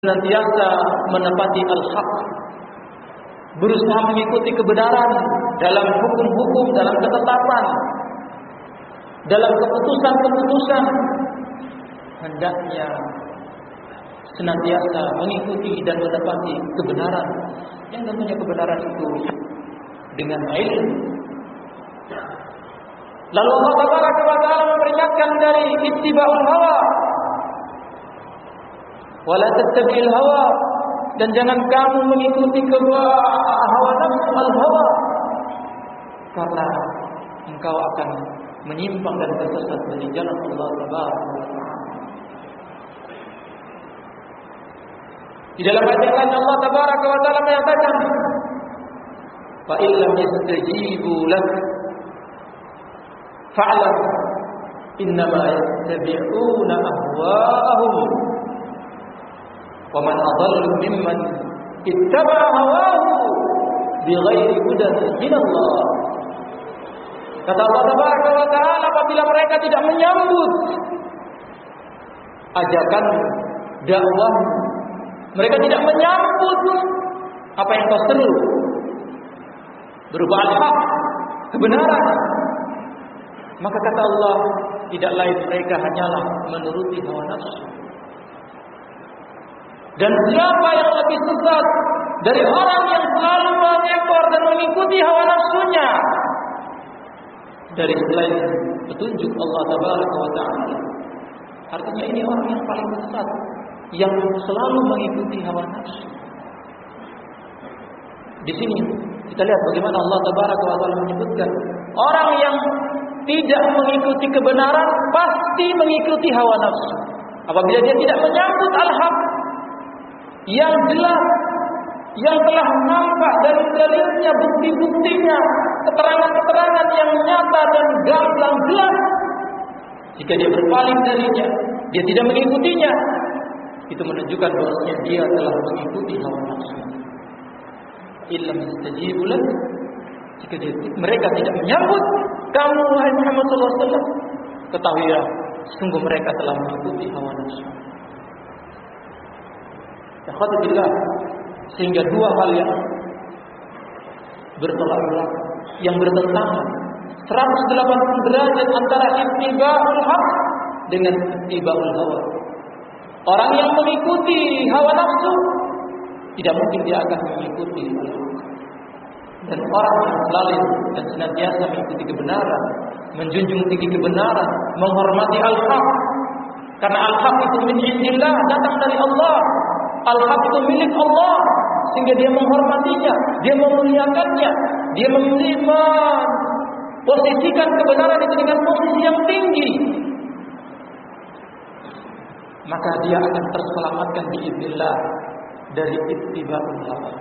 senantiasa menepati al-haq, berusaha mengikuti kebenaran dalam hukum-hukum, dalam ketetapan, dalam keputusan-keputusan, hendaknya senantiasa mengikuti dan menepati kebenaran, yang tentunya kebenaran itu dengan ilmu. Lalu Allah Tabaraka wa Ta'ala memperingatkan dari ittiba'ul hawa, wala tattabi'il hawa, dan jangan kamu mengikuti hawa nafsu al-hawa, karena engkau akan menyimpang dan tersesat dari jalan Allah Tabaraka wa Ta'ala. Di dalam ayat yang lain Allah Tabaraka wa Ta'ala menyatakan, fa illam yastajibu lak fa'lam innama yattabi'una ahwa'ahum wa man adallu mimman ittaba'a hawahu bighairi hudan min Allah. Kata Allah Tabaraka wa Ta'ala, apabila mereka tidak menyambut ajakan dakwah, mereka tidak menyambut apa yang kau seru berupa al-haq, kebenaran, maka kata Allah, tidak lain mereka hanyalah menuruti hawa nafsu. Dan siapa yang lebih sesat dari orang yang selalu mengekor dan mengikuti hawa nafsunya dari selain petunjuk Allah Tabaraka wa Ta'ala? Artinya ini orang yang paling sesat, yang selalu mengikuti hawa nafsu. Di sini kita lihat bagaimana Allah Tabaraka wa Ta'ala menyebutkan orang yang tidak mengikuti kebenaran pasti mengikuti hawa nafsu. Apabila dia tidak menyambut al-haq yang jelas, yang telah nampak dari dalilnya, bukti-buktinya, keterangan-keterangan yang nyata dan gamblang jelas, jika dia berpaling darinya, dia tidak mengikutinya, itu menunjukkan bahwasanya dia telah mengikuti hawa nafsu. Illam yastajibu lak, jika mereka tidak menyambut kamu wahai Muhammad sallallahu alaihi wasallam, ketahuilah sungguh mereka telah mengikuti hawa nafsu. Ikhwati billah, sehingga dua hal yang bertolak belakang, yang bertentangan 180 derajat antara ittiba'ul haq dengan ittiba'ul hawa. Orang yang mengikuti hawa nafsu tidak mungkin dia akan mengikuti al-haq. Dan orang yang selalu dan senantiasa mengikuti kebenaran, menjunjung tinggi kebenaran, menghormati al-haq, karena al-haq itu min indillah, datang dari Allah. Al-haq itu milik Allah, sehingga dia menghormatinya, dia memuliakannya, dia memposisikan kebenaran itu dengan posisi yang tinggi. Maka dia akan terselamatkan biiznillah dari ittiba'ul hawa.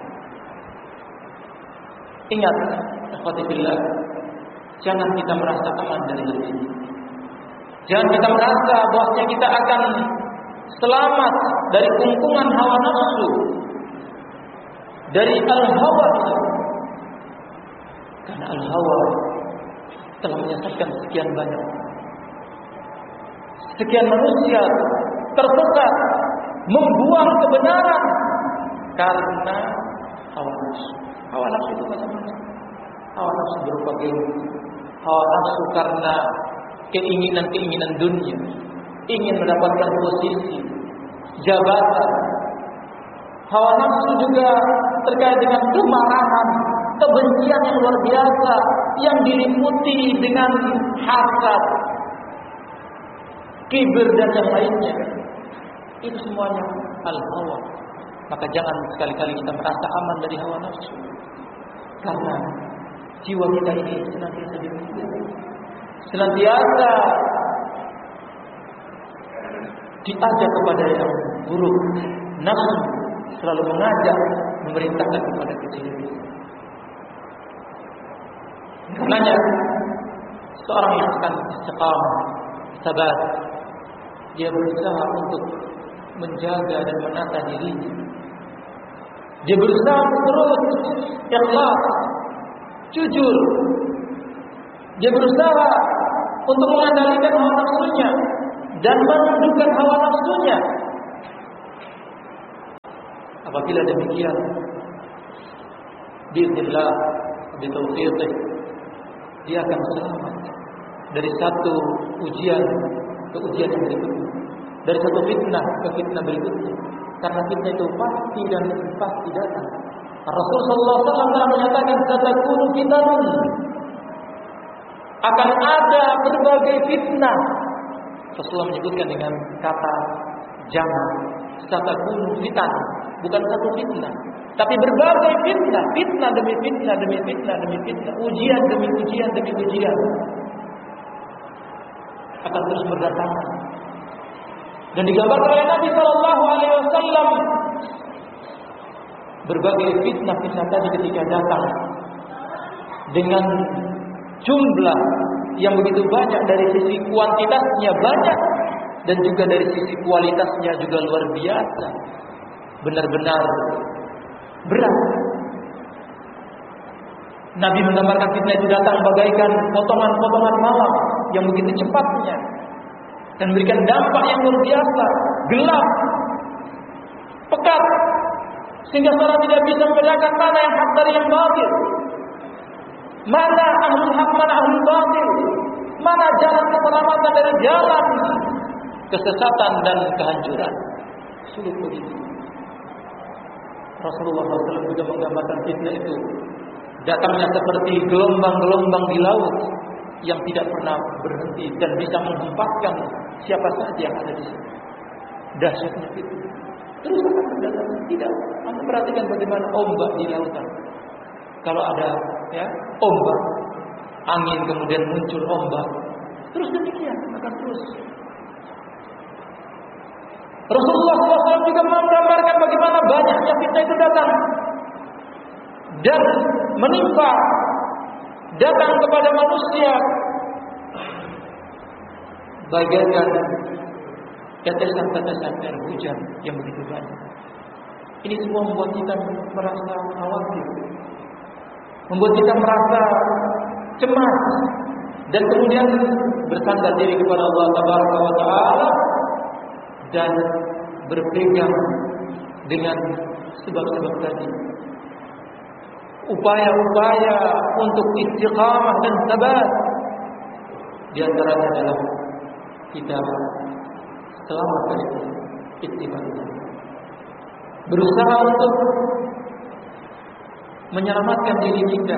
Ingat, ikhwati billah, jangan kita merasa aman dari hal ini. Jangan kita merasa bahwasanya kita akan selamat dari kungkungan hawa nafsu, dari al-hawa. Karena al-hawa telah menyesatkan sekian banyak, sekian manusia tersesat, membuang kebenaran karena hawa nafsu. Hawa nafsu itu macam-macam. Hawa nafsu berupa ilmu, hawa nafsu karena keinginan-keinginan dunia, ingin mendapatkan posisi, jabatan. Hawa nafsu juga terkait dengan kemarahan, kebencian yang luar biasa, yang diliputi dengan hasad, kibir dan yang lainnya. Itu semuanya al-hawa. Maka jangan sekali-kali kita merasa aman dari hawa nafsu, karena jiwa kita ini senantiasa dipimpin, senantiasa diajak kepada yang buruk. Nafsu selalu mengajak, memerintahkan kepada kejelekan. Karenanya seorang yang akan istiqamah, sabar, dia berusaha untuk menjaga dan menata dirinya. Dia berusaha terus ikhlas, jujur. Dia berusaha untuk mengendalikan hawa nafsunya dan menundukkan hawa nafsunya Apabila demikian, biiznillah, bitaufiqih, dia akan selamat dari satu ujian ke ujian yang berikutnya, dari satu fitnah ke fitnah berikutnya. Karena fitnah itu pasti dan pasti datang. Rasulullah SAW telah menyatakan satakunu fitanun, akan ada berbagai fitnah. Rasulullah menyebutkan dengan kata jamak, satakunu fitan, bukan satu fitnah, tapi berbagai fitnah, fitnah demi fitnah demi fitnah demi fitnah, ujian demi ujian demi ujian akan terus berdatangan. Dan digambarkan oleh Nabi Sallallahu Alaihi Wasallam berbagai fitnah-fitnah tadi ketika datang dengan jumlah yang begitu banyak, dari sisi kuantitasnya banyak dan juga dari sisi kualitasnya juga luar biasa, benar-benar berat. Nabi menggambarkan fitnah itu datang bagaikan potongan-potongan malam yang begitu cepatnya dan memberikan dampak yang luar biasa, gelap, pekat, sehingga seorang tidak bisa membedakan mana yang hak dari yang batil, mana ahlul hak, mana ahlul batil, mana jalan keselamatan dari jalan kesesatan dan kehancuran. Sulit begitu. Rasulullah SAW juga menggambarkan fitnah itu datangnya seperti gelombang-gelombang di laut yang tidak pernah berhenti dan bisa menghempaskan siapa saja yang ada di sana. Dahsyatnya fitnah. Terus akan datang. Tidak. Anda perhatikan bagaimana ombak di lautan. Kalau ada ombak, angin kemudian muncul ombak, terus demikian akan terus. Rasulullah SAW juga menggambarkan bagaimana banyaknya fitnah itu datang dan menimpa, datang kepada manusia bagaikan tetesan-tetesan air hujan yang begitu banyak. Ini semua membuat kita merasa khawatir, membuat kita merasa cemas, dan kemudian bersandar diri kepada Allah Tabaraka wa Ta'ala dan berpegang dengan sebab-sebab tadi. Upaya-upaya untuk istiqamah dan sabar, di antaranya adalah kita selamat dari ittiba', berusaha untuk menyelamatkan diri kita,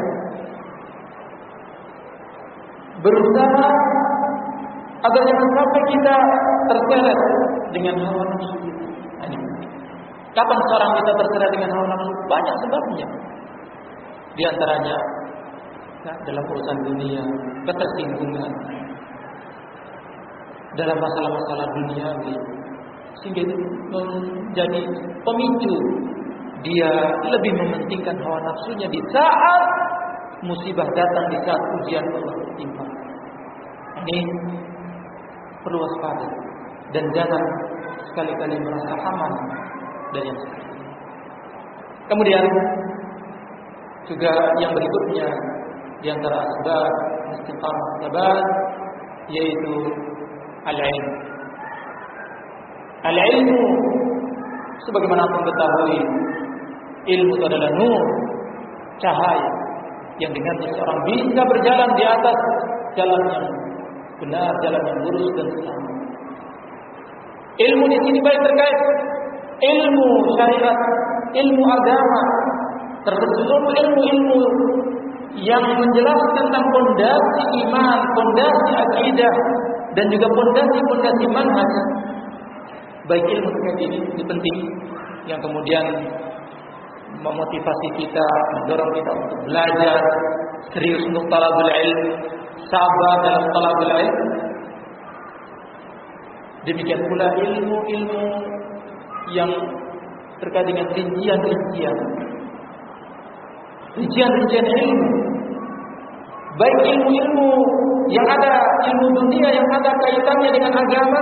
berusaha agar jangan sampai kita terseret dengan hawa nafsu kita. Kapan seorang kita terseret dengan hawa nafsu? Banyak sebabnya. Di antaranya dalam urusan dunia, ketersinggungan dalam masalah-masalah duniawi, sehingga itu menjadi pemicu dia lebih mementingkan hawa nafsunya di saat musibah datang, di saat ujian Allah timpa. Ini perlu waspada dan jangan sekali-kali merasa aman dari yang seperti ini. Kemudian juga yang berikutnya di antara asbab istiqamah sabat yaitu al-ilm. Al-ilmu, sebagaimana kita ketahui, ilmu itu adalah nur, cahaya yang dengan seseorang bisa berjalan di atas jalan yang benar, jalan yang lurus dan selamat. Ilmu di sini baik terkait ilmu syariat, ilmu agama, termasuk ilmu-ilmu yang menjelaskan tentang pondasi iman, pondasi akidah, dan juga pondasi manhaj. Baik ilmu terkait ini penting, yang kemudian memotivasi kita, mendorong kita untuk belajar serius untuk talabul ilm, sabar dalam talabul ilm. Demikian pula ilmu-ilmu yang terkait dengan rincian-rincian ilmu, baik ilmu-ilmu yang ada, ilmu dunia yang ada kaitannya dengan agama.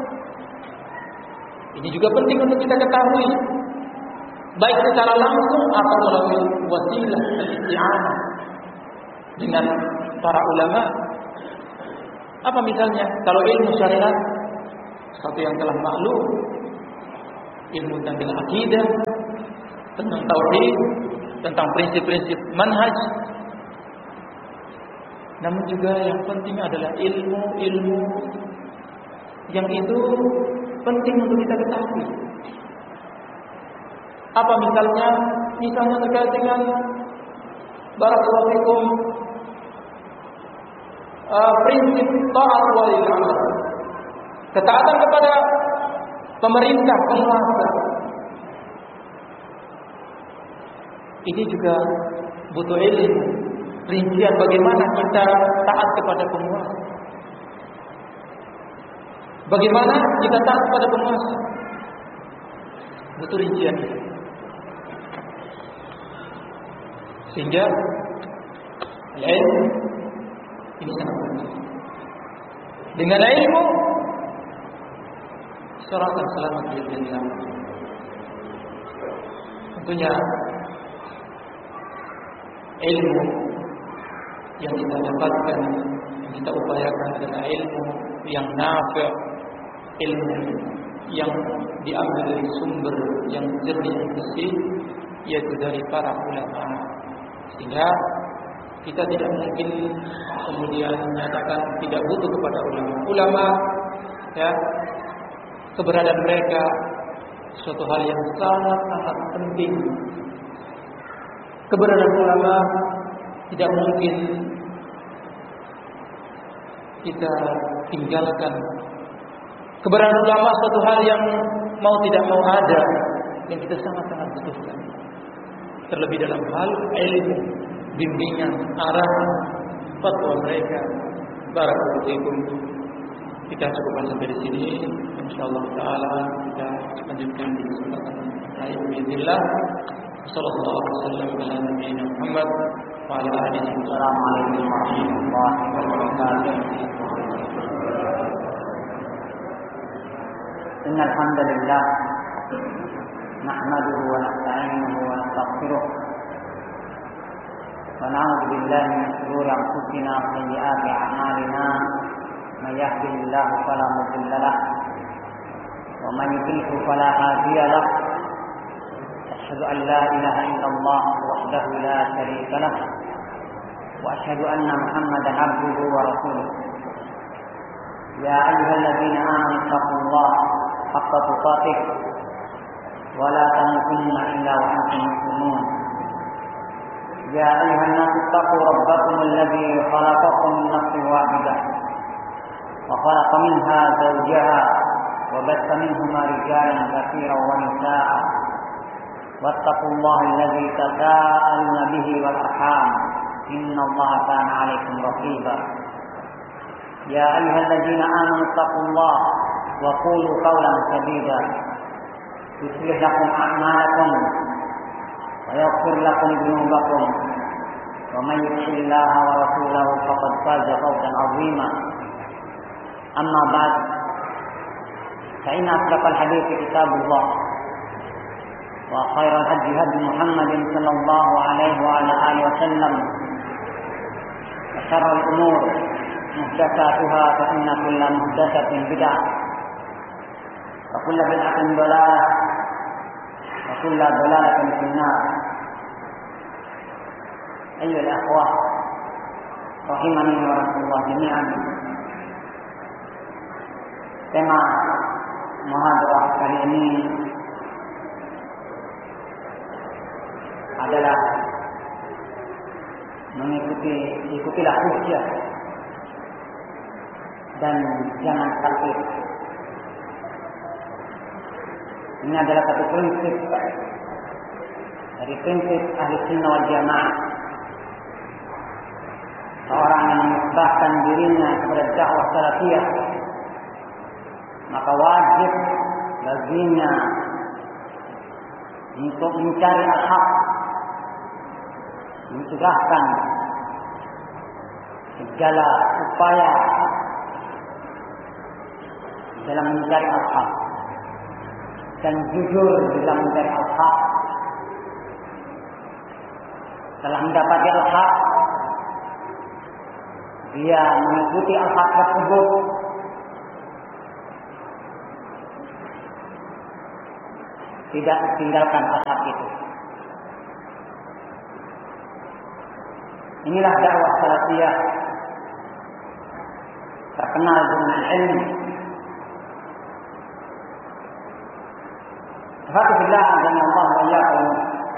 Ini juga penting untuk kita ketahui, baik secara langsung atau melalui wasilah al-isti'anah dengan para ulama. Apa misalnya? Kalau ilmu syariat, satu yang telah maklum, ilmu tentang akidah, tentang tauhid, tentang prinsip-prinsip manhaj. Namun juga yang penting adalah ilmu-ilmu yang itu penting untuk kita ketahui. Apa misalnya? Misalnya terkait dengan barakallahu fikum prinsip taat walil amr. Ketaatan kepada pemerintah, penguasa. Ini juga butuh ilmu. Rincian bagaimana kita taat kepada penguasa. Bagaimana kita taat kepada penguasa. Butuh rincian. Sehingga ilmu ini sangat penting. Dengan ilmu seorang akan selamat di dunia. Tentunya ilmu yang kita dapatkan, yang kita upayakan adalah ilmu yang nafi', ilmu yang diambil dari sumber yang jernih dan bersih, yaitu dari para ulama. Sehingga kita tidak mungkin kemudian menyatakan tidak butuh kepada ulama. Ulama, ya, keberadaan mereka suatu hal yang sangat penting. Keberadaan ulama tidak mungkin kita tinggalkan. Keberadaan ulama suatu hal yang mau tidak mau ada, yang kita sangat-sangat butuhkan. Terlebih dalam hal ilmu, bimbingan, arahan, fatwa mereka. Barakallahu fiikum. Kita cukupkan sampai di sini. Insyaallah taala kita lanjutkan di kesempatan lain bismillah. Sallallahu alaihi wasallam ala nabiyina Muhammad wa ala alihi Assalamualaikum warahmatullahi wabarakatuh. Innal hamdalillah nahmaduhu wa nasta'inuhu wa nastaghfiruh wa na'udzu billahi min shururi anfusina wa sayyiati a'malina. May yahdihillahu fala mudilla lahu wa man yudlil fala hadiya lahu. أشهد أن لا إله إلا الله وحده لا شريك له وأشهد أن محمدا عبده ورسوله. يا أيها الذين آمنوا اتقوا الله حق تقاته ولا تموتن إلا وأنتم مسلمون. يا أيها الناس اتقوا ربكم الذي خلقكم من نفس واحدة وخلق منها زوجها وبث منهما رجالا كثيرا ونساء واتقوا الله الذي تساءلون به والأرحام إن الله كان عليكم رقيبا. يا أيها الذين آمنوا اتقوا الله وقولوا قولا سديدا يصلح لكم أعمالكم ويغفر لكم ذنوبكم ومن يطع الله ورسوله فقد فاز فوزا عظيما. أما بعد فإن أصدق الحديث كتاب الله وخير الهدي هدي محمد صلى الله عليه وعلى آله وسلم وشر الأمور محدثاتها فإن كل محدثة بدعة وكل بدعة ضلالة وكل ضلالة في النار. أيها الأخوة rahimani wa rahimakumullah jami'an. Tema muhadarah kali ini adalah ikutilah hujjah dan jangan taklid. Ini adalah satu prinsip dari prinsip ahli sunnah wal jamaah. Seorang yang menyebabkan dirinya kepada dakwah salafiyah, maka wajib baginya untuk mencari al-haq, mencegahkan segala upaya dalam mencari al-haq dan jujur dalam mencari al-haq. Setelah mendapati al-haq, dia mengikuti al-haq tersebut tidak tinggalkan al-haq itu. Inilah dakwah salafiyah terkenal dengan ilmu. Alhamdulillah, azza Allah wa iyyakum.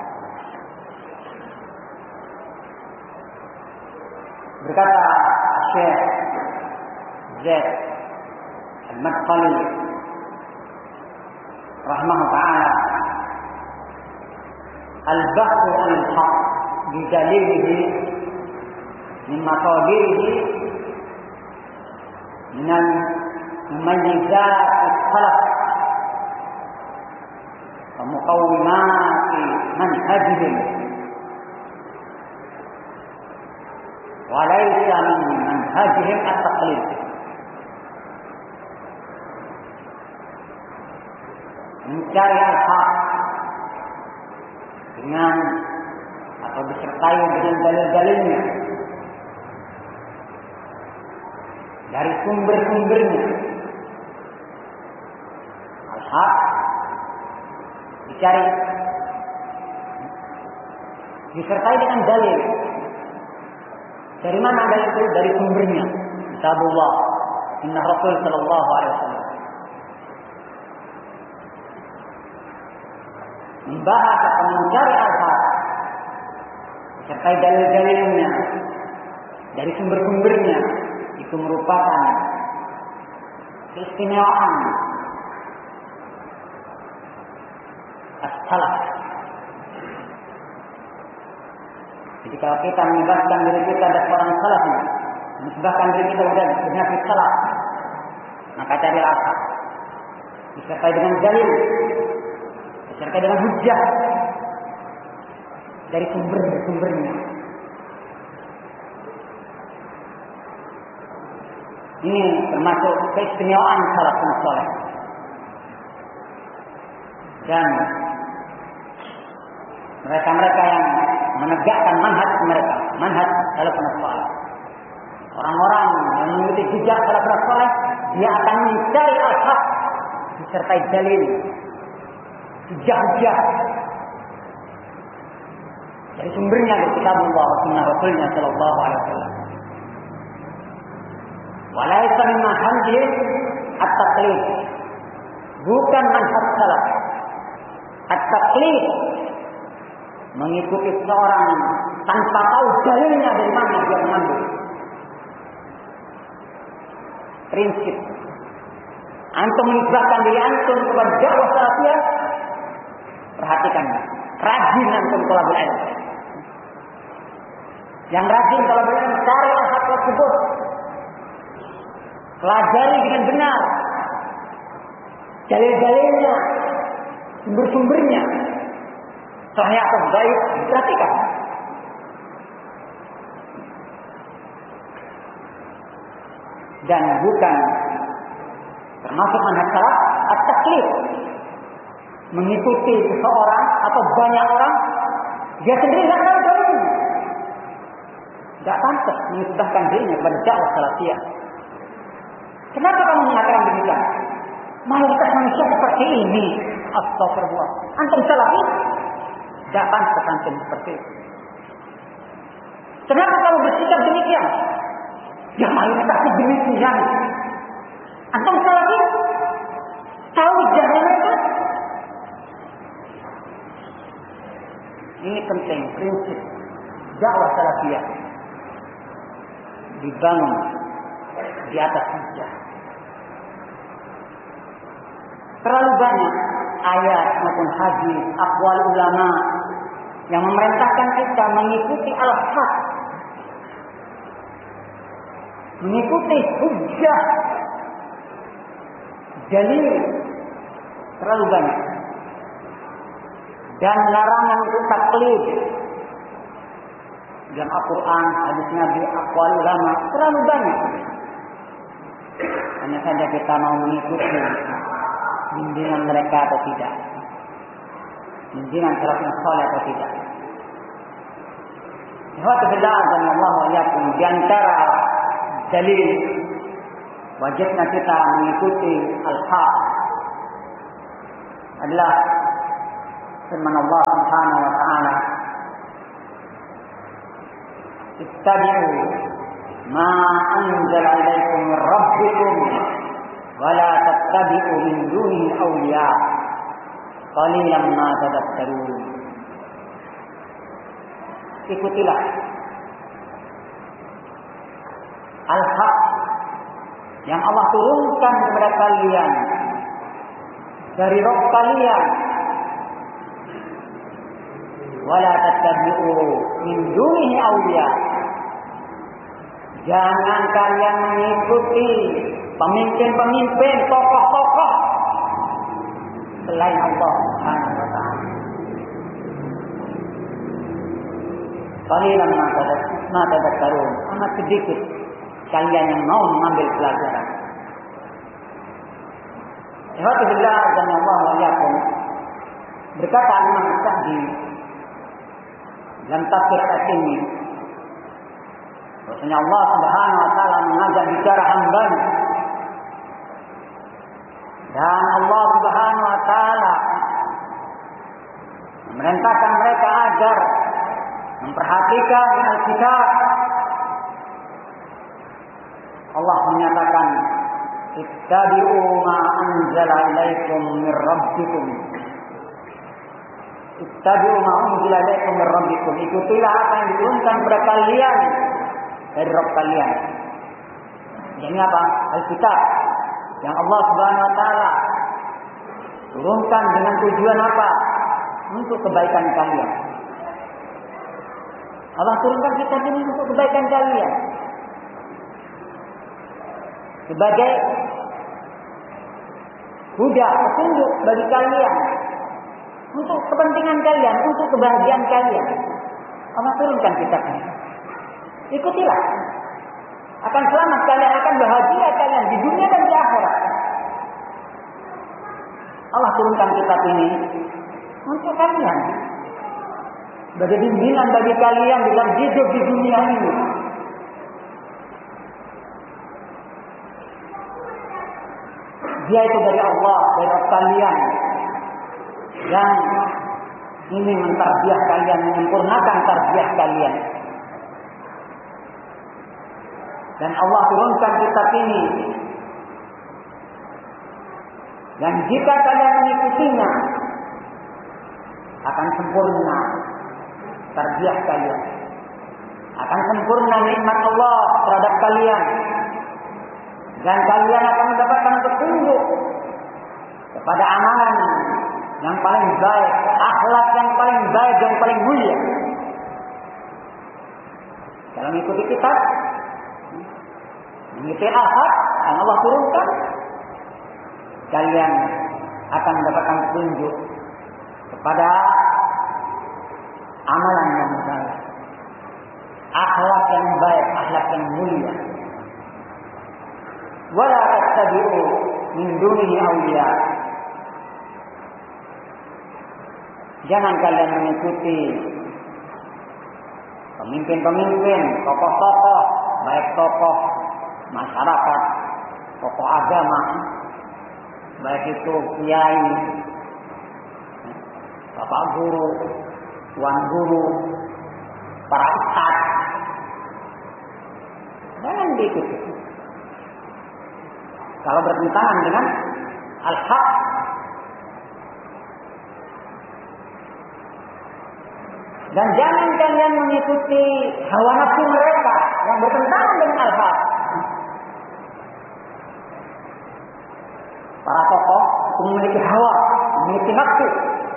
Berkata Syekh Zaid Al-Madkhali rahimahullah ta'ala, al-bahthu al-haq bidalilihi min maqadirihi min mumayyizat al-khalaq wa muqawwimat manhajihim wa laysa min manhajihim at-taqlid. Mencari al-haq dengan atau disertai dengan dalil-dalilnya dari sumber-sumbernya. Al-haq dicari disertai dengan dalil. Dari mana dalil itu? Dari sumbernya. Kitabullah, sunnah Rasul sallallahu alaihi wasallam. Membahas atau mencari al-haq disertai dalil-dalilnya dari sumber-sumbernya, itu merupakan keistimewaan as-salaf. Jadi kalau kita menyebabkan diri kita ada seorang salaf, menyebabkan diri kita dengan salaf, maka cari al-haq disertai dengan dalil, disertai dengan hujjah dari sumber-sumbernya. Ini termasuk keistimewaan salafus saleh. Dan mereka-mereka yang menegakkan manhaj mereka, manhaj salafus saleh. Orang-orang yang mengikuti jejak salafus saleh, dia akan mencari al-haq disertai dalil, hujjah dari sumbernya dari kitabullah wa sunnah Rasulnya sallallahu alaihi wasallam. Walaysa min manhajih at-taqlid. Bukan manhaj salaf. At-taqlid mengikuti seorang tanpa tahu dalilnya dari mana dia mengambil. Prinsip antum menisbahkan diri antum kepada dakwah salafiyah, perhatikan, rajin antum thalabul ilm. Yang rajin thalabul ilm, cari al-haq tersebut, pelajari dengan benar dalil-dalilnya, sumber-sumbernya, sahih atau dhaif, perhatikan. Dan bukan termasuk manhaj salaf at-taqlid, mengikuti seseorang atau banyak orang, dia sendiri tidak tahu dalilnya. Tidak pantas menisbahkan dirinya kepada dakwah salafiyah. Kenapa kamu mengatakan demikian? Mayoritas manusia seperti ini. Astagfirullah. Antum salafi? Tidak pantas antum seperti itu. Kenapa kamu bersikap demikian? Ya mayoritas demikian. Antum salafi? Tahu jalan mereka? Ini penting, prinsip dakwah salafiyah dibangun di atas hujjah. Terlalu banyak ayat maupun hadis, aqwal ulama yang memerintahkan kita mengikuti al-haq, mengikuti hujjah, dalil, terlalu banyak. Dan larangan untuk taklid dalam Al-Quran, hadis Nabi, aqwal ulama, terlalu banyak. Hanya saja kita mau mengikuti bimbingan mereka atau tidak, bimbingan salafus saleh atau tidak. Alhamdulillah, dan Allah wa'alakum, di antara dalil wajibnya kita mengikuti al-haq adalah firman Allah Subhanahu wa taala, ittabi'u ma anzala ilaikum min rabbikum wa la tattabi'u min dunihi awliya qalilan ma tadhakkarun. Ikutilah al-haq yang Allah turunkan kepada kalian dari Rabb kalian. Wala tattabi'u min dunihi awliya. Jangan kalian mengikuti pemimpin-pemimpin, tokoh-tokoh selain Allah Subhanahu wa taala. Qalilan ma tadhakkarun. Amat sedikit kalian yang mau mengambil pelajaran. Alhamdulillah Allah wa iyyakum. Berkata Imam Sa'di dalam tafsir ini, bahwasanya Allah Subhanahu wa taala mengajak bicara hamba-Nya, dan Allah Subhanahu wa taala memerintahkan mereka agar memperhatikan Alkitab. Allah menyatakan, ittabi'u ma anzala ilaikum min rabbikum. Ittabi'u ma unzila ilaikum min rabbikum. Ikutilah apa yang diturunkan kepada kalian dari Rabb kalian. Ini apa? Alkitab yang Allah Subhanahu wa taala turunkan dengan tujuan apa? Untuk kebaikan kalian. Allah turunkan kitab ini untuk kebaikan kalian. Sebagai huda, petunjuk bagi kalian, untuk kepentingan kalian, untuk kebahagiaan kalian. Allah turunkan kitab ini. Ikutilah. Akan selamat kalian, akan bahagia kalian di dunia dan di akhirat. Allah turunkan kitab ini untuk kalian, sebagai bimbingan bagi kalian dalam hidup di dunia ini. Dia itu dari Allah, dari kalian yang ini mentarbiah kalian, menyempurnakan tarbiah kalian. Dan Allah turunkan kitab ini, dan jika kalian mengikutinya, akan sempurna tarbiah kalian, akan sempurna nikmat Allah terhadap kalian, dan kalian akan mendapatkan petunjuk kepada amalan yang paling baik, akhlak yang paling baik, yang paling mulia. Kalau mengikuti kitab, mengikuti al-haq yang Allah turunkan, kalian akan mendapatkan petunjuk kepada amalan yang baik, akhlak yang baik, akhlak yang mulia. Wala tattabi'u min dunihi awliya. Jangan kalian mengikuti pemimpin-pemimpin, tokoh-tokoh, baik tokoh masyarakat, tokoh agama, baik itu kiai, bapak guru, tuan guru, para ustaz. Jangan diikuti. Kalau bertentangan dengan al-haq. Dan jangan kalian mengikuti hawa nafsu mereka yang bertentangan dengan al-haq. Para tokoh memiliki hawa, memiliki nafsu.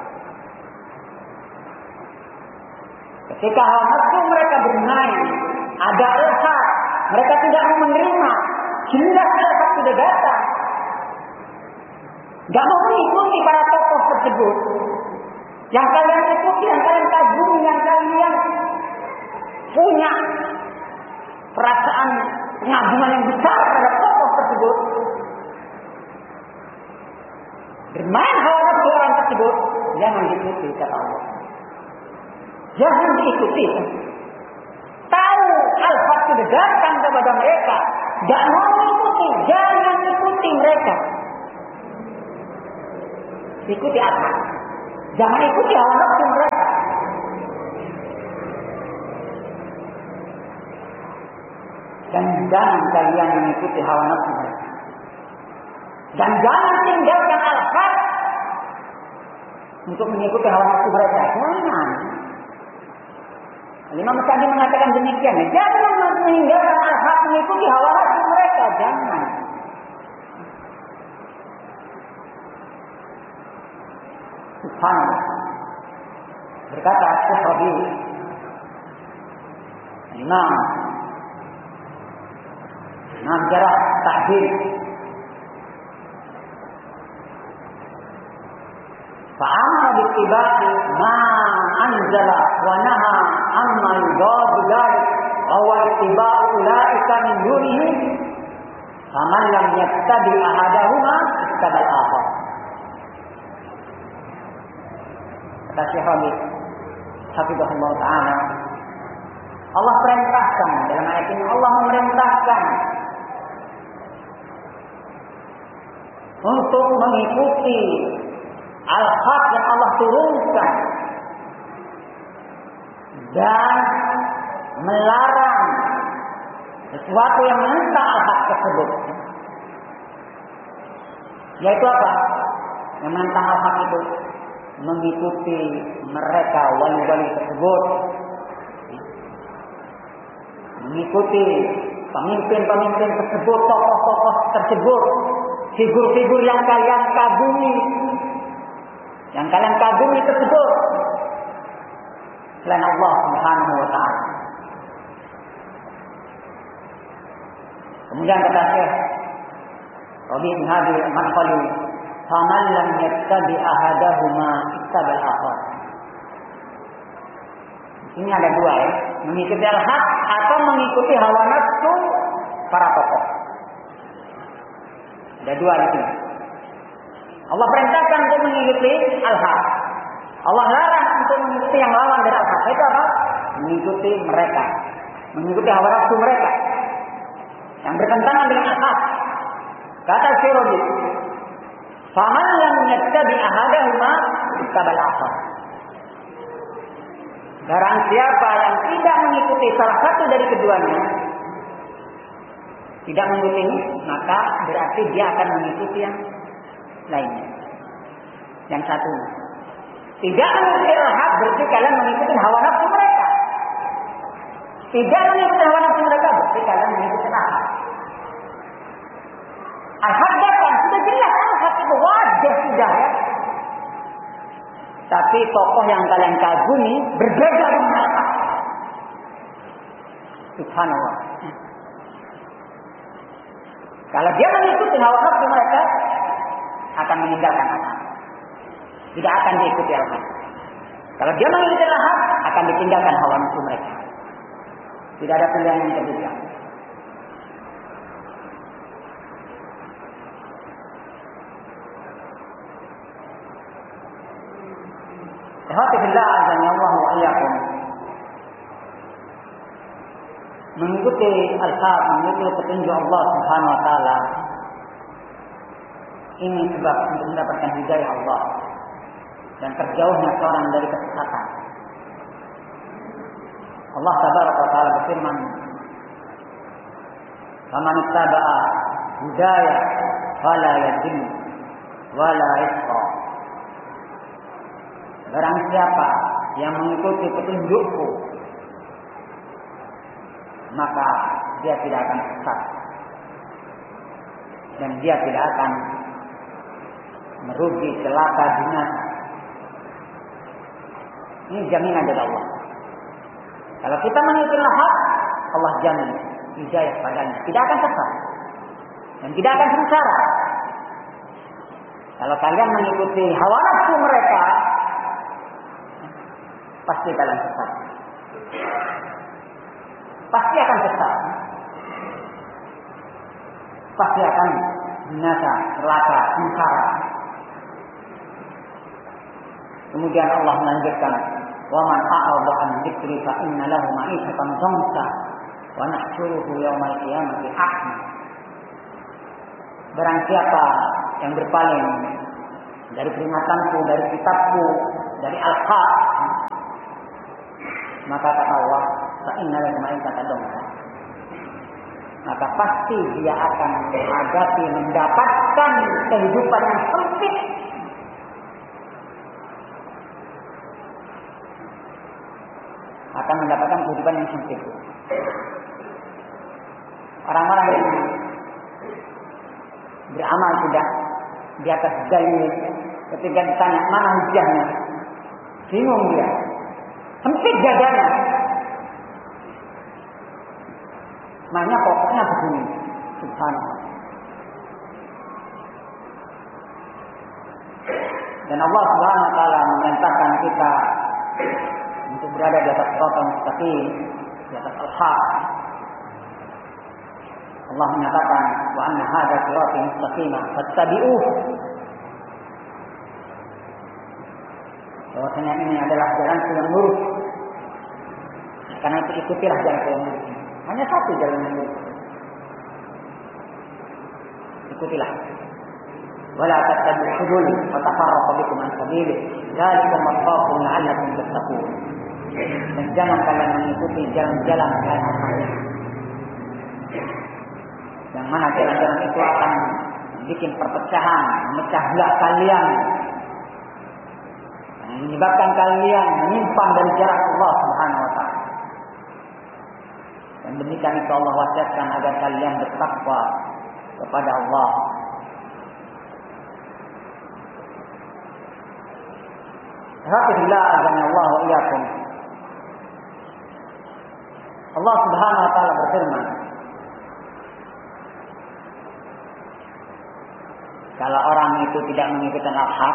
Ketika hawa nafsu mereka bermain, ada al-haq, mereka tidak mau menerima. Jelas al-haq sudah datang. Gak mau mengikuti para tokoh tersebut. Yang kalian ikuti, yang kalian kagumi, yang kalian punya perasaan pengagungan yang besar terhadap tokoh tersebut. Bermain hawa nafsu orang tersebut, jangan diikuti kata Allah. Jangan diikuti. Tahu al-haq sudah datang kepada mereka, gak mau mengikuti, jangan ikuti mereka. Ikuti apa? Jangan ikuti hawa nafsu mereka. jangan kalian mengikuti hawa nafsu mereka. Dan jangan tinggalkan al-haq untuk mengikuti hawa nafsu mereka. Jangan. Imam Sa'di mengatakan demikian. Jangan meninggalkan al-haq mengikuti hawa nafsu mereka. Jangan. Subhanallah. Berkata Syekh Rabi, Imam Jarah Ta'dil, fa'amara bittiba'i ma anzala wa naha amma yudadu dhalik wa huwa ittiba'u ulaika min dunihi faman lam yattabi ahadahuma ittabal akhar. Kata Syekh Rabi hafizahullah ta'ala, Allah perintahkan dalam ayat ini, Allah memerintahkan untuk mengikuti al-haq yang Allah turunkan dan melarang sesuatu yang menentang al-haq tersebut. Yaitu apa? Yang menentang al-haq itu mengikuti mereka wali-wali tersebut, mengikuti pemimpin-pemimpin tersebut, tokoh-tokoh tersebut, figur-figur yang kalian kagumi tersebut selain Allah Subhanahu wa ta'ala. Kemudian kata Syekh Rabi bin Hadi al-Madkhali, faman lam yattabi ahadahuma ittabal akhar. Ini ada dua ya, mengikuti al-haq atau mengikuti hawa nafsu para tokoh. Ada dua di sini. Allah perintahkan untuk mengikuti al-haq. Allah larang untuk mengikuti yang lawan dari al-haq. Itu apa? Mengikuti mereka, mengikuti hawa nafsu mereka yang bertentangan dengan al-haq. Kata Syirazi, faman lam yattabi ahadahuma ittabal akhar. Barang siapa yang tidak mengikuti salah satu dari keduanya, tidak mengikuti ini, maka berarti dia akan mengikuti yang lainnya. Yang satu, tidak mengikuti al-haq berarti kalian mengikuti hawa nafsu mereka. Tidak mengikuti hawa nafsu mereka berarti kalian mengikuti al-haq. Al-haq datang, sudah jelas al-haq itu wajib sudah ya. Tapi tokoh yang kalian kagumi berbeda dengan al-haq. Subhanallah. Kalau dia mengikuti hawa nafsu mereka, akan meninggalkan al-haq. Tidak akan diikuti al-haq. Kalau dia mengikuti al-haq, akan ditinggalkan hawa nafsu mereka. Tidak ada pilihan yang ketiga. Alhamdulillah azan ya Allah wa iyyakum. Mengikuti al-haq, mengikuti petunjuk Allah Subhanahu wa taala, ini sebab untuk mendapatkan hidayah Allah dan terjauhnya seorang dari kesesatan. Allah Tabaraka wa taala berfirman, "Faman ittaba'a hudaya fala yadhil wala yashqa." Barang siapa yang mengikuti petunjukku, maka dia tidak akan sesat dan dia tidak akan merugi, celaka, binasa. Ini jaminan dari Allah. Kalau kita mengikuti al-haq, Allah jamin hidayah padanya, tidak akan sesat dan tidak akan sengsara. Kalau kalian mengikuti hawa nafsu mereka, pasti kalian sesat. Pasti akan sesat. Pasti akan binasa, celaka, sengsara. Kemudian Allah melanjutkan, "Wa man a'rada an dzikri fa inna lahu ma'isyatan dhanka wa nahsyuruhu yaumal qiyamati a'ma." Barang siapa yang berpaling dari peringatanku, dari kitabku, dari al-haq, maka kata Allah, fa inna lahu ma'isyatan dhanka. maka pasti dia akan mendapatkan kehidupan yang sempit. Akan mendapatkan kehidupan yang sempit. Orang-orang yang beramal tidak di atas dalil, ketika ditanya mana hujahnya, bingung dia, sempit dadanya. Makanya pokoknya begini, subhanallah. Dan Allah Subhanahu wa taala memerintahkan kita untuk berada di atas siratal mustaqim, di atas al-haq. Allah menyatakan, wa anna hadza sirati mustaqima fattabi'uh. Bahwasanya ini adalah jalan yang lurus. Karena itu ikutilah jalan yang lurus. Hanya satu jalan yang lurus. Ikutilah. Wala tattabi'u subul wa tafarraqu bikum an sabilih. Dzalikum wasaqakum la'allakum tattaqun. Dan jangan kalian mengikuti jalan-jalan yang lain. Yang mana jalan-jalan itu akan bikin perpecahan, memecah belah kalian, menyebabkan kalian menyimpang dari jarak Allah Subhanahu wa taala. Dan demikian itu Allah wasiatkan agar kalian bertakwa kepada Allah. Alhamdulillah azza Allah wa iyyakum. Allah Subhanahu wa taala berfirman, kalau orang itu tidak mengikuti al-haq,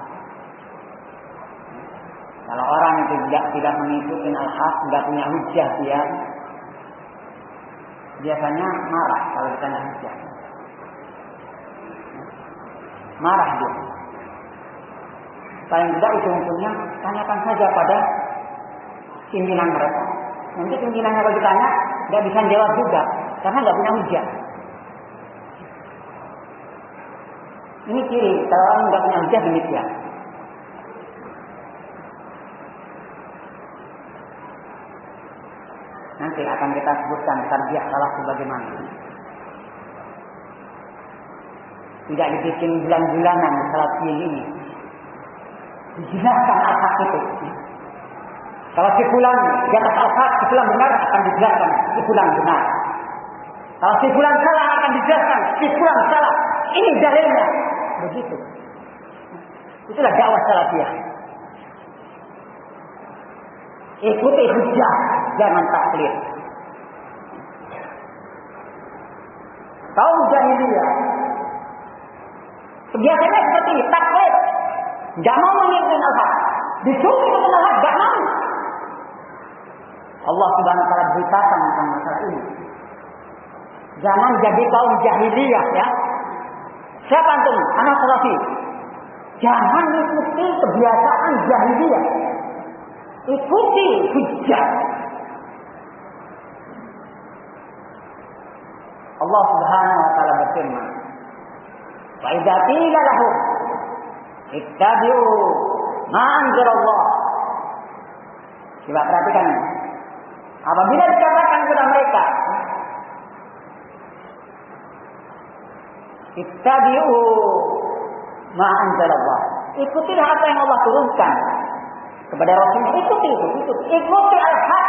kalau orang itu tidak mengikuti al-haq, tidak punya hujjah dia, biasanya marah kalau ditanya hujjah. Marah dia. Paling tidak ujung-ujungnya tanyakan saja pada pimpinan mereka. Nanti pimpinannya kalau ditanya tidak bisa jawab juga karena tidak punya hujjah. Ini ciri kalau orang tidak punya hujjah demikian. Nanti akan kita sebutkan tarbiyah salah sebagaimana. Tidak dibikin bulan-bulanan salat ini. Dijelaskan al-haq itu. Kalau si fulan di atas al-haq, si fulan benar akan dijelaskan si fulan benar. Kalau si fulan salah akan dijelaskan si fulan salah. Ini dalilnya. Begitu. Itulah dakwah salafiyah. Ikuti hujjah, jangan taklid. Kaum jahiliyah biasanya seperti ini, taklid. Tidak mau mengikuti al-haq. Disuruh mengikuti al-haq, tidak mau. Allah Subhanahu wa taala beritakan tentang masalah ini. Jangan jadi kaum jahiliyah ya. Siapa antum? Anak salafi. Jangan ikuti kebiasaan jahiliyah. Ikuti hujjah. Allah Subhanahu wa taala berfirman, "Wa idza qila lahum ittabi'u ma anzalallah." Coba perhatikan. Apabila dikatakan kepada mereka, ittabi'u ma anzalallah, ikutilah apa yang Allah turunkan kepada Rasulnya. Ikuti al-haq.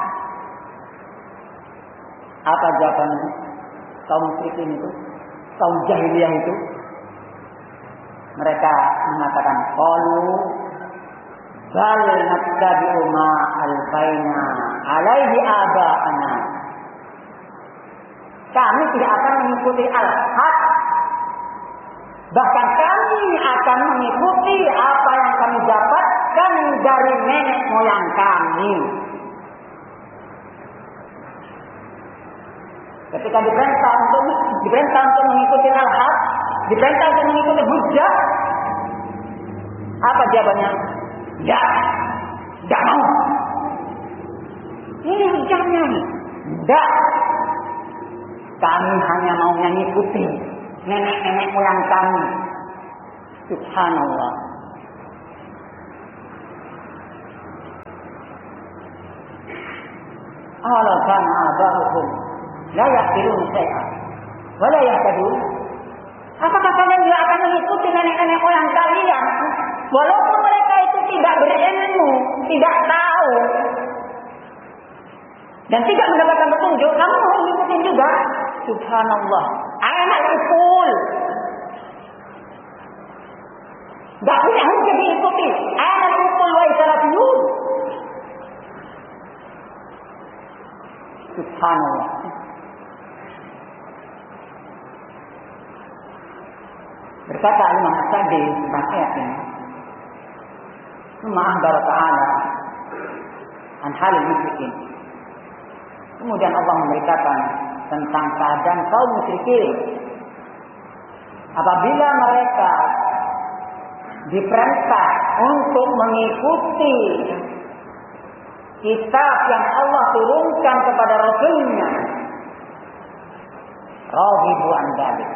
Apa jawaban kaum musyrikin itu, kaum jahiliyah itu? Mereka mengatakan, qalu bal nattabi'u ma alfaina alaihi aba'ana. Kami tidak akan mengikuti al-haq, bahkan kami akan mengikuti apa yang kami dapatkan dari nenek moyang kami. Ketika diperintah untuk mengikuti al-haq, diperintah untuk mengikuti hujjah, apa jawabannya? Ya, tidak mau. Ini hujjahnya. Tidak. Kami hanya mau mengikuti nenek-nenek moyang kami. Subhanallah. Ala kana aba'uhum La yaqilun syai'an wa la yahtadun. Apakah kalian juga akan mengikuti nenek-nenek moyang kalian walaupun mereka itu tidak berilmu, tidak tahu dan tidak mendapatkan petunjuk, kamu mau mengikuti juga? Subhanallah. Anak ukul. Gak punya hujah diikuti. Anak ukul wa isalafiyun. Subhanallah. Berkata Imam As-Sadi tentang ayat ini, Summa akhbara ta'ala an halil musyrikin. Kemudian Allah memberitakan tentang keadaan kaum musyrikin apabila mereka diperintah untuk mengikuti kitab yang Allah turunkan kepada Rasulnya, raghibu an dzalik.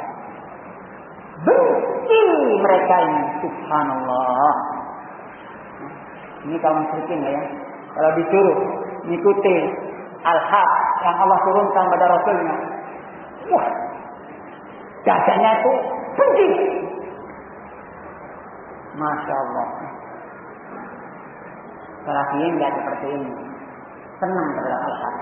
Benci mereka ini, subhanallah. Ini kaum musyrikin ya. Kalau disuruh mengikuti al-haq yang Allah turunkan pada Rasulnya, wah, dadanya itu benci. Masya Allah. Salafiyin tidak seperti ini, senang terhadap al-haq.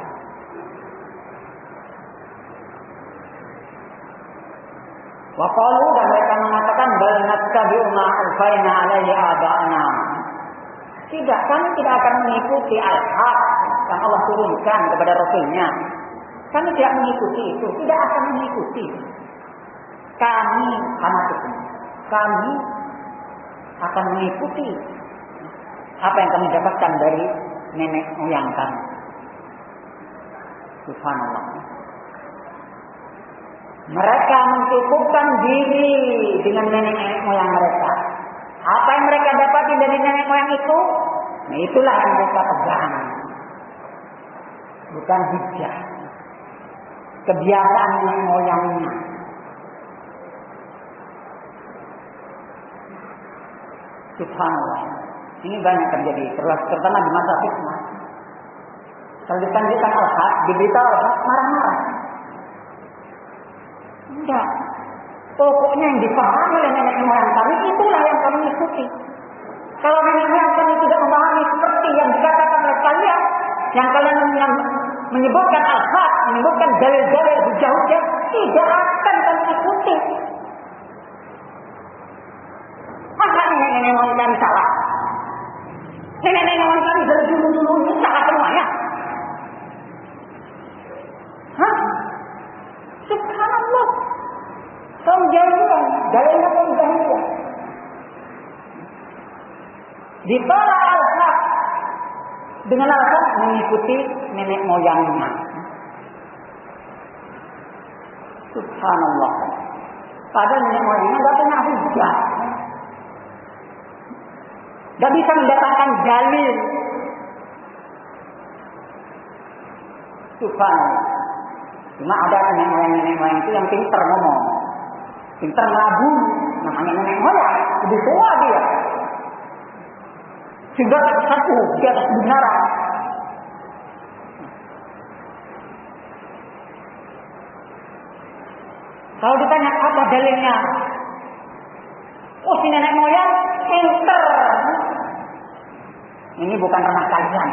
Waqalu, dan mereka mengatakan bal nattabi'u ma alfaina alaihi aba'ana. Tidak, kami tidak akan mengikuti al-haq yang Allah turunkan kepada Rasulnya. Kami tidak mengikuti itu, tidak akan mengikuti. Kami akan mengikuti apa yang kami dapatkan dari nenek moyang kami. Subhanallah. Mereka mencukupkan diri dengan nenek moyang mereka. Apa yang mereka dapati dari nenek moyang itu, nah itulah yang mereka pegang. Bukan hujah. Kebiasaan nenek moyangnya. Subhanallah. Ini banyak terjadi, terutama di masa fitnah. Kalau ditanyakan al-haq, diberitahu al-haq, marah-marah. Enggak. Pokoknya yang dipahami oleh nenek moyang kami, itulah yang kami ikuti. Kalau nenek moyang kami tidak memahami seperti yang dikatakan oleh kalian, yang kalian menyebutkan al-haq, menyebutkan dalil-dalil hujah-hujah, tidak akan kami ikuti. Masa nenek moyang kami salah? Nenek moyang kami dari dulu ini salah semuanya. Hah? Subhanallah. Kaum jahiliyah, dalilnya kaum jahiliyah. Ditolak al-haq dengan alasan mengikuti nenek moyangnya. Subhanallah. Padahal nenek moyangnya tidak punya hujah. Tidak bisa mendatangkan dalil. Subhanallah. Cuma ada nenek moyang itu yang pintar ngomong, pintar ngelabu, namanya nenek moyang, lebih tua dia, sehingga satu di atas kebenaran. Kalau ditanya apa dalilnya, oh si nenek moyang pintar. Ini bukan ranah kalian.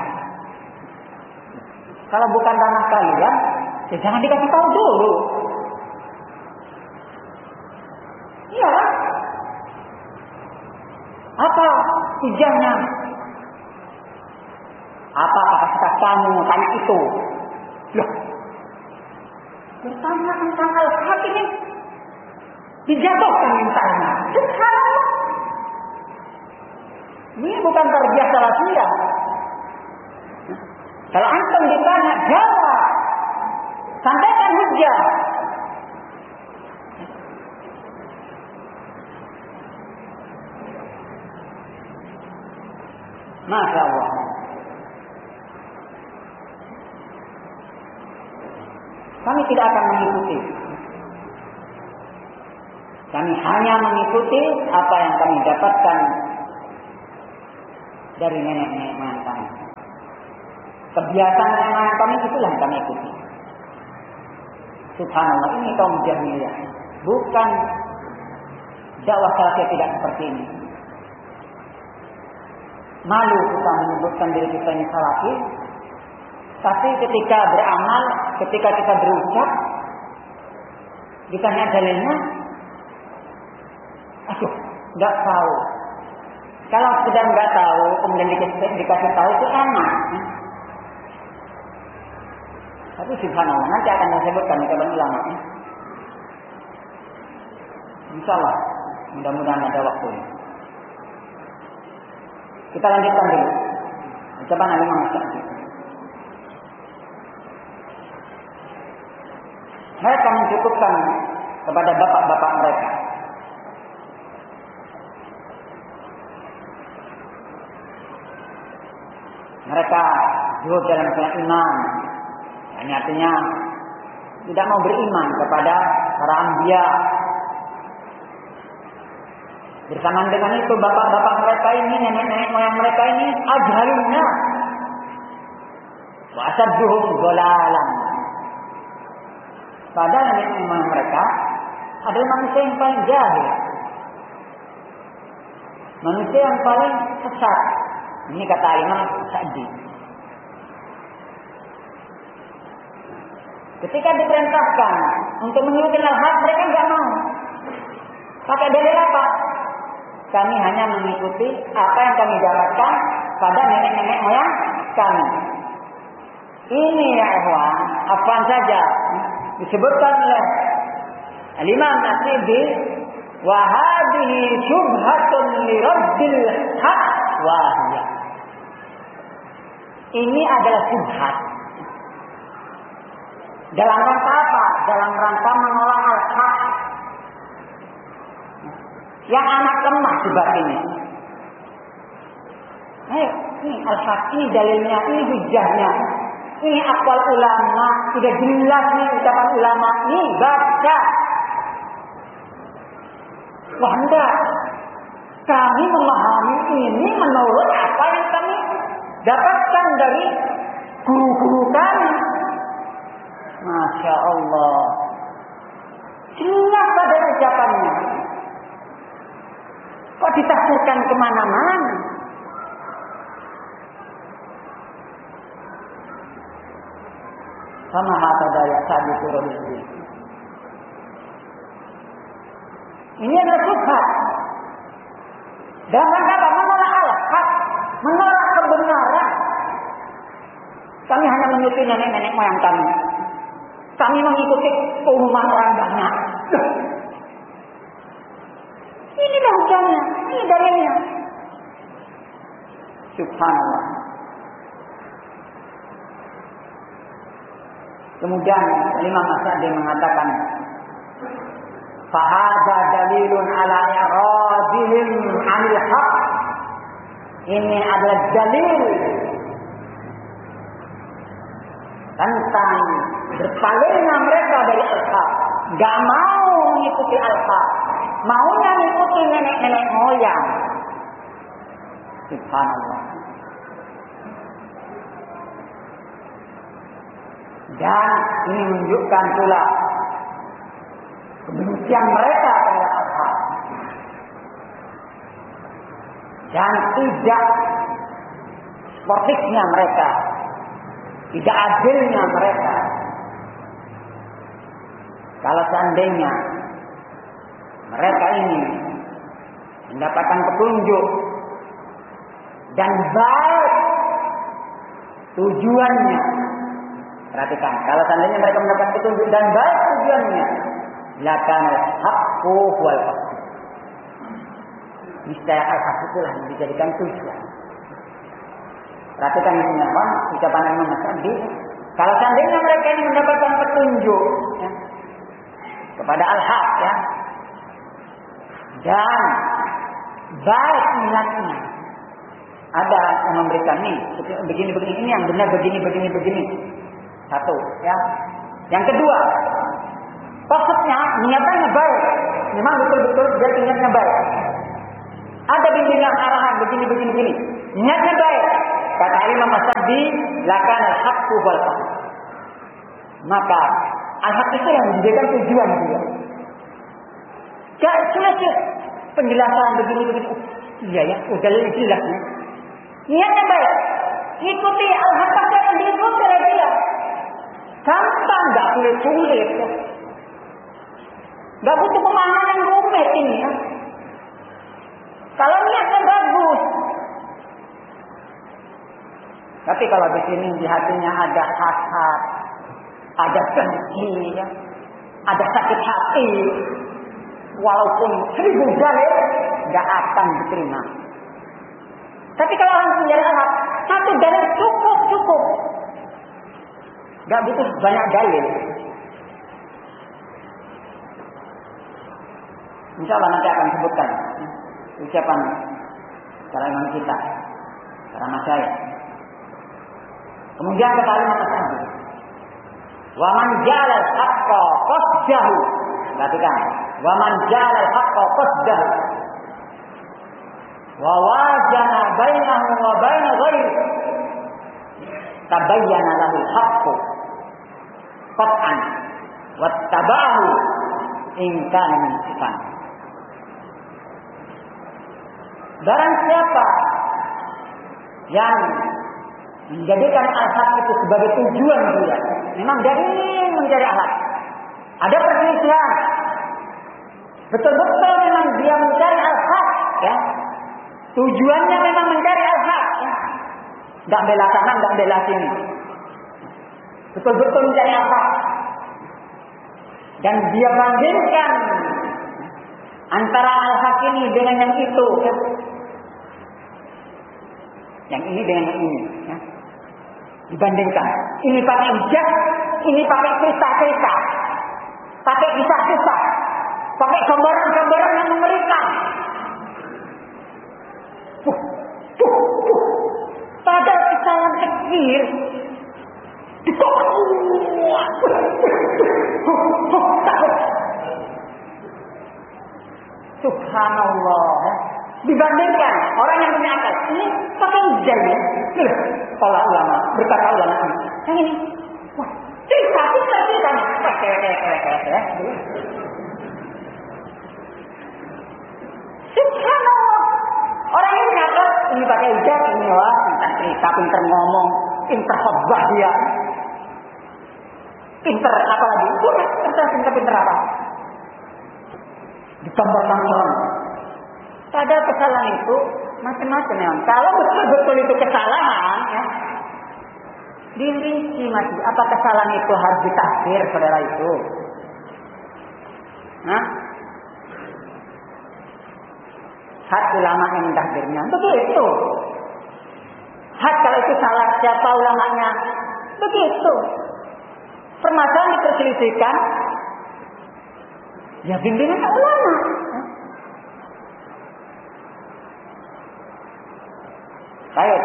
Kalau bukan ranah kalian, ya jangan dikasih tahu dulu. Iya. Apa hujahnya? Apa kapasitas kamu tanya itu? Loh. Bertanya tentang al-haq ini dijatuhkan mintanya. Subhanallah. Ini bukan tarbiyah salafiyah. Kalau antum ditanya, jawab. Sampaikan hujah. Masya Allah. Kami tidak akan mengikuti. Kami hanya mengikuti apa yang kami dapatkan dari nenek-nenek moyang kami. Kebiasaan nenek moyang kami itulah yang kami ikuti. Subhanallah, ini kaum jahiliyah. Bukan dakwah salafiyah tidak seperti ini. Malu kita menyebutkan diri kita ini salafi, tapi ketika beramal, ketika kita berucap, ditanya dalilnya, aduh, nggak tahu. Kalau sudah nggak tahu, kemudian dikasih tahu itu enak. Tapi subhanallah, nanti akan disebutkan di kabar ulama. Insyaallah, mudah-mudahan ada waktu. Kita lanjutkan dulu. Ucapan Imam Syafi'i. Mereka mencukupkan kepada bapak-bapak mereka. Mereka zuhud dalam masalah iman. Ini artinya tidak mau beriman kepada para anbiya. Bersamaan dengan itu bapak-bapak mereka ini, nenek-nenek moyang mereka ini ajhaluna wa asadduhum dhalalan. Padahal nenek moyang mereka adalah manusia yang paling jahil, manusia yang paling sesat. Ini kata Imam Sa'di. Ketika diperintahkan untuk mengikuti al-haq, mereka enggak mau. Pakai dalil apa? Kami hanya mengikuti apa yang kami dapatkan pada nenek-nenek moyang kami. Ini ya ikhwan, apaan saja disebutkan oleh Imam Sa'di, wa hadhihi syubhatun li rabbil haq wa hiya. Ini adalah syubhat. Dalam rangka apa? Dalam rangka menolak al-haq. Yang anak lemah sebab ini. Ayo, ini al-haq, ini dalilnya, ini hujahnya. Ini aqwal ulama, sudah jelas nih ucapan ulama. Ini baca. Wah enggak. Kami memahami ini menurut apa yang kami dapatkan dari guru-guru kami. Masya Allah. Jelas pada ucapannya. Kok ditafsirkan kemana-mana? Sama mata daya sabi turun ini. Ini adalah syubhat. Dan mengapa? Menolak al-haq, menolak kebenaran. Kami hanya mengikuti nenek-nenek moyang kami. Kami mengikuti keumuman orang banyak. Ini hujahnya, ini dalilnya. Subhanallah. Kemudian Imam Sa'di mengatakan, fahadha dalilun ala i'radihim 'anil haq. Ini adalah dalil tentang berpalingnya mereka dari al-haq. Gak mau mengikuti al-haq, maunya mengikuti nenek-nenek moyang. Subhanallah. Dan ini menunjukkan pula kebencian mereka terhadap al-haq dan tidak sportifnya mereka, tidak adilnya mereka. Kalau seandainya mereka ini mendapatkan petunjuk dan baik tujuannya, perhatikan, kalau seandainya mereka mendapat petunjuk dan baik tujuannya, lakanal haqqu wal haqq. Niscaya al-haq itulah yang dijadikan tujuan. Perhatikan ini teman, ucapan Imam Sa'di. Kalau seandainya mereka ini mendapatkan petunjuk ya, kepada al-haq ya, dan baik niatnya, ada yang memberikan nih begini-begini, ini yang benar begini. Satu ya. Yang kedua, maksudnya niatnya baik, memang betul-betul dia niatnya baik. Ada bimbingan arahan begini. Niatnya baik. Kata Imam Sa'di, lakanal haqqu wal haqq. Maka Al-haq itu yang menjadikan tujuan dia. Gak selesai penjelasan begini-begini. Iya ya, udah jelas ya. Niatnya baik. Ikuti al-haq yang diikuti oleh dia. Gampang, gak sulit-sulit ya. Gak butuh pemahaman yang rumit ini ya. Kalau niatnya bagus. Tapi kalau di sini di hatinya ada hasad, ada dengki, ya, ada sakit hati, walaupun 1000 dalil nggak akan diterima. Tapi kalau orang punya al-haq, 1 dalil cukup, nggak butuh banyak dalil. Insya Allah nanti akan sebutkan ucapan para imam kita, para masyayikh. Kemudian ke kalimat tadi, wa man jalal haqqa qasdahu. Perhatikan, wa man jalal haqqa qasdahu wa wajana bainahu wa baina ghairi tabayyana lahu al-haqqu qat'an wattaba'ahu in kana munsifan. Barang siapa yang menjadikan al-haq itu sebagai tujuan dia, memang dia ingin mencari al-haq. Ada perselisihan. Betul-betul memang dia mencari al-haq, ya. Tujuannya memang mencari al-haq, ya. Enggak bela sana, enggak bela sini. Betul-betul mencari al-haq. Dan dia bandingkan antara al-haq ini dengan yang itu, ya. Yang ini dengan yang ini, ya. Dibandingkan. Ini pakai hujah, ini pakai cerita-cerita, pakai kisah-kisah, pakai gambaran-gambaran yang mengerikan. Padahal kesalahan kecil subhanallah. Dibandingkan orang yang punya akal, ini pakai hujah ya. Para ulama, berkata ulama ini. Yang ini, wah, cerita. Subhanallah. Orang yang punya akal, ini pakai hujah, ini wah, pintar cerita, pintar ngomong, pintar khotbah dia. Pintar apa lagi? Pintar apa? Digambar-gambar. Padahal kesalahan itu macam-macam ya. Kalau betul-betul itu kesalahan, ya, dirinci masih. Apa kesalahan itu harus ditakdir saudara itu? Hah? Hak ulama yang takdirnya begitu. Hak kalau itu salah siapa ulamanya? Begitu. Permasalahan diperselisihkan, ya bimbingan ulama. Baik.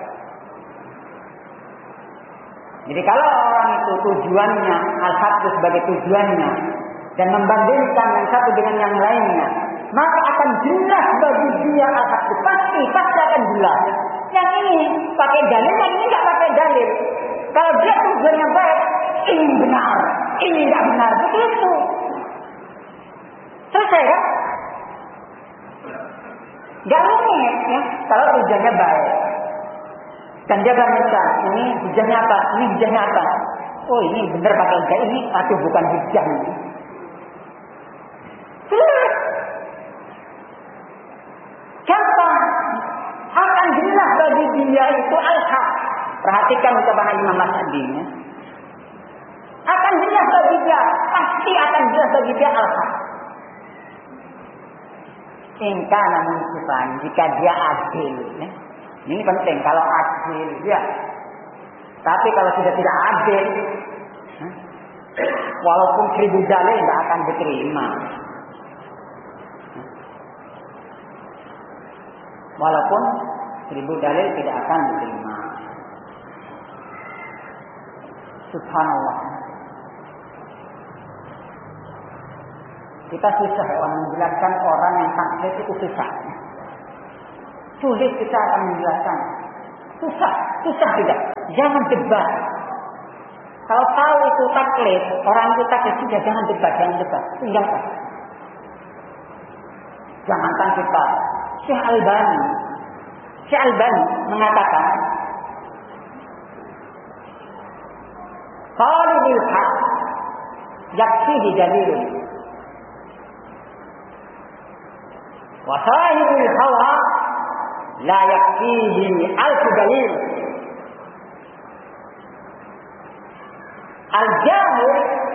Jadi kalau orang itu tujuannya al-haq sebagai tujuannya dan membandingkan yang satu dengan yang lainnya, maka akan jelas bagi dia al-haq itu pasti akan jelas. Yang ini pakai dalil, yang ini nggak pakai dalil. Kalau dia tujuannya baik, ini benar, ini nggak benar, begitu. Selesai kan? Gak rumit ya, kalau hujahnya baik. Dan dia bandingkan, ini hujahnya apa, ini hujahnya apa. Oh ini benar pakai hujah ini, atau bukan hujah ini. Gampang. Akan jelas bagi dia itu al-haq. Perhatikan ucapan Imam Mas'adi ya. Akan jelas bagi dia, pasti akan jelas bagi dia al-haq. Ingka namun sifat, jika dia adil ya. Ini penting kalau adil ya. Tapi kalau sudah tidak adil, walaupun 1000 dalil tidak akan diterima. Walaupun 1000 dalil tidak akan diterima. Subhanallah. Kita susah menjelaskan orang yang sakit itu susah. Sulit kita akan menjelaskan. Susah tidak. Jangan debat. Kalau tahu itu taklid, orang itu taklid, sudah jangan debat. Tinggalkan. Jangankan kita. Syekh Albani mengatakan, Qalibul haq yakfihi dalilun. Wa sahibul hawa la yakfihi alfu dalil. Al-jahil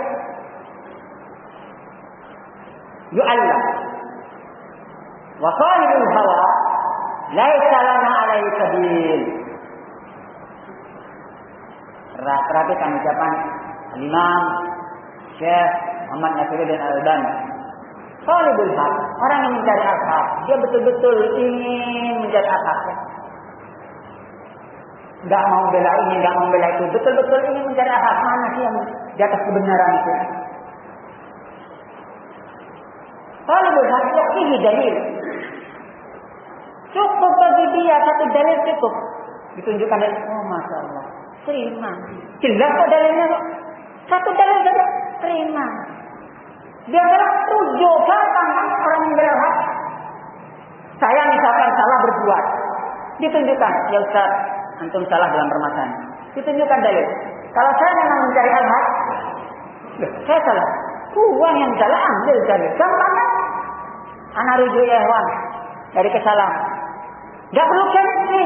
yu'allam. Wa sahibul hawa laisa lana alaihi sabil. Perhatikan ucapan Imam Syekh Muhammad Nasiruddin Al-Albani. Talibul haq, orang yang mencari hak, dia betul-betul ingin mencari hak. Enggak mau bela ini, enggak mau bela itu, betul-betul ingin mencari hak. Mana sih yang di atas kebenaran itu? Talibul haq ini dalil. Cukup bagi dia satu dalil cukup. Ditunjukkan dari, oh masya Allah, terima. Jelas kok dalilnya kok. Satu dalil saja, terima. Biarlah rujuk, gampang kan orang yang berhak. Saya misalkan salah berbuat, ditunjukkan, ya Ustaz, antum salah dalam permasalahan. Ditunjukkan dalil. Kalau saya memang mencari hak, saya salah. Uang yang salah ambil dalil. Gampang kan? Anak rujuk ya Wan dari kesalahan. Gak perlu gengsi.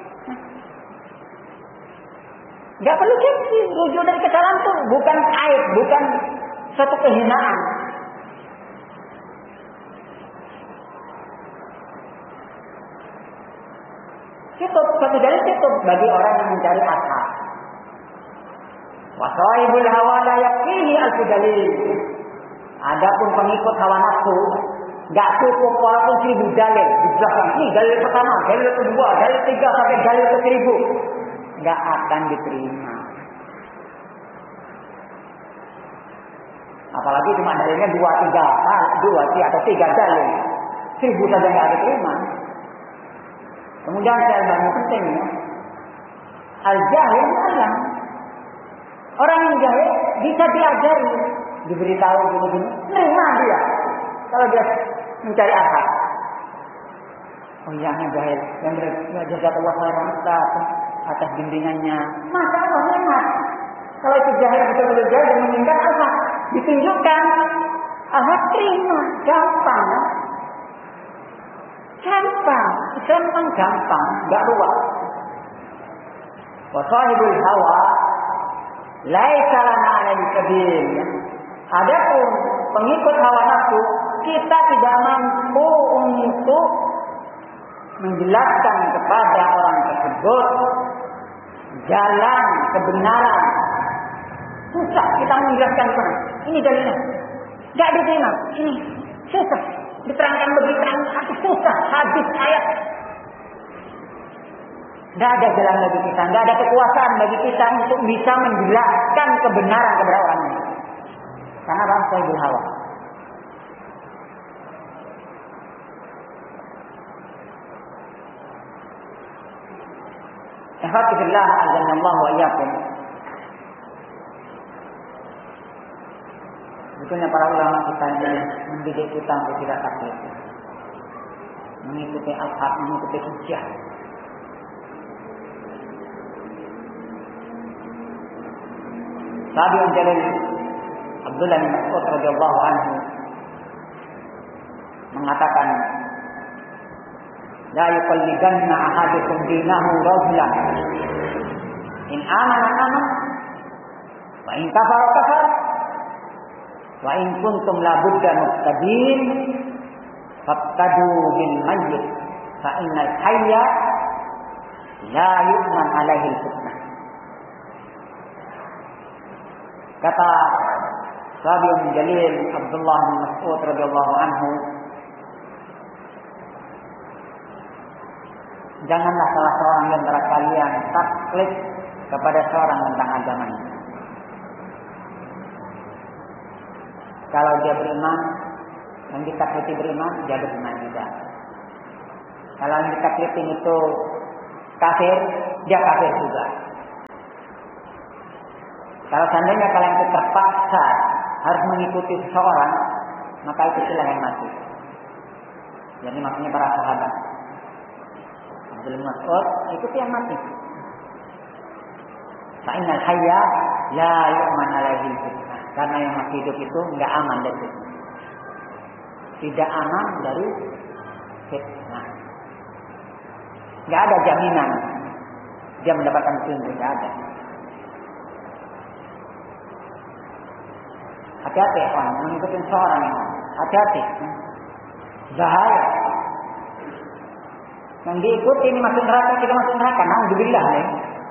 Gak perlu gengsi. Rujuk dari kesalahan itu bukan aib, bukan suatu kehinaan. Cukup, satu dalil cukup bagi orang yang mencari hak. Wa sahibul hawa la yakfihi alfu dalil. Adapun pengikut hawa nafsu, gak cukup walaupun 1000 dalil. Dijelaskan, ini dalil pertama, dalil kedua, dalil ketiga sampai dalil ke 1000. Gak akan diterima. Apalagi cuma dalilnya 2 atau 3 dalil. 1000 saja gak diterima. Kemudian saya bangun penting. Al-jahil alam. Orang yang jahil bisa diajari, diberitahu gini-gini, nerima dia. Kalau dia mencari akal. Oh iya, yang jahil, yang jazakallah khairan Ustaz atas bimbingannya. Masa Allah nikmat. Kalau itu jahil betul-betul jahil dan menginginkan akal, ditunjukkan, akal terima, gampang. Gampang, Islam memang gampang, enggak ruwet. Wa sahibul hawa laisa lana 'alaihi sabil. Adapun pengikut hawa nafsu, kita tidak mampu untuk menjelaskan kepada orang tersebut jalan kebenaran. Susah kita menjelaskan kepada. Ini dalilnya. Enggak diterima. Ini susah. Diterangkan begitu susah, hadis ayat. Tidak ada jalan bagi kita, tidak ada kekuasaan bagi kita untuk bisa menjelaskan kebenaran kepada orang lain. Karena bangsa ibu hawa. Alhamdulillah, azanallahu wa iyyakum. Sebetulnya para ulama kita ini mendidik kita untuk tidak taklid, mengikuti al-haq, mengikuti hujjah. Tabi'un jalil Abdullah bin Mas'ud radhiyallahu anhu mengatakan, la yuqallidanna ahadukum dinahu rajulan in amana wa in kafara. Wa in kuntum la budda muqtadin faqtadu bil mayyit fa innal hayya la yu'man alaihi fitnah. Kata Tabi'un jalil Abdullah bin Mas'ud radhiyallahu anhu, janganlah salah seorang di antara kalian taklid kepada seorang tentang agamanya. Kalau dia beriman, yang ditakliti beriman, dia beriman juga. Kalau yang ditakliti itu kafir, dia kafir juga. Kalau seandainya kalian itu terpaksa harus mengikuti seseorang, maka ikutilah yang mati. Jadi maksudnya para sahabat. Abdul Mas'ud ikuti yang mati. Fa'innal hayya la yu'man alaihi fitnah. Karena yang masih hidup itu enggak aman dari fitnah. Tidak aman dari fitnah. Enggak ada jaminan dia mendapatkan petunjuk, enggak ada. Hati-hati orang mengikuti seorang yang hati-hati. Bahaya. Yang diikuti ini masuk neraka, kita masuk neraka. Alhamdulillah nih.